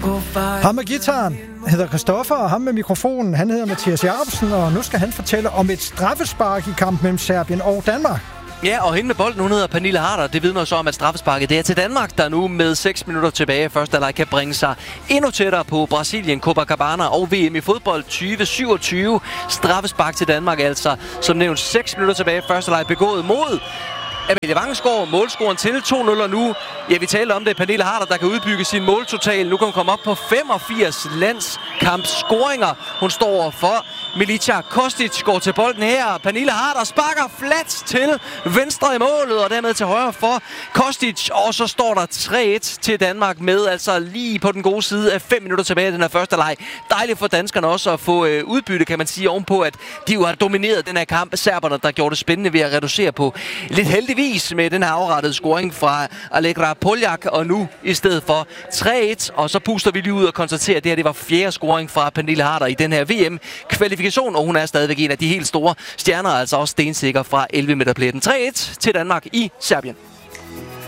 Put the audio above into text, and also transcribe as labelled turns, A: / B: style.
A: Ham med gitaren hedder Christoffer, og ham med mikrofonen, han hedder Mathias Jacobsen, og nu skal han fortælle om et straffespark i kampen mellem Serbien og Danmark.
B: Ja, og hende med bolden, hun hedder Pernille Harder. Det vidner så om, at straffesparket det er til Danmark, der nu med 6 minutter tilbage første halvleg kan bringe sig endnu tættere på Brasilien, Copacabana og VM i fodbold 2027. Straffespark til Danmark altså, som nævnt 6 minutter tilbage første halvleg begået mod Amalie Vangsgaard, målscoren til 2-0, og nu, ja, vi taler om det, Pernille Harder, der kan udbygge sin måltotal. Nu kan hun komme op på 85 landskampscoringer. Hun står for Milica Kostic går til bolden her. Pernille Harder sparker flat til venstre i målet, og dermed til højre for Kostic. Og så står der 3-1 til Danmark med altså lige på den gode side af 5 minutter tilbage i den her første leg. Dejligt for danskerne også at få udbytte, kan man sige, ovenpå, at de jo har domineret den her kamp. Serberne, der gjorde det spændende ved at reducere på lidt heldigvis med den her afrettede scoring fra Allegra Poljak, og nu i stedet for 3-1. Og så puster vi lige ud og konstaterer, at det her det var fjerde scoring fra Pernille Harder i den her VM-kvalifikation, og hun er stadigvæk en af de helt store stjerner, altså også stensikker fra 11 meter pletten. 3-1 til Danmark i Serbien.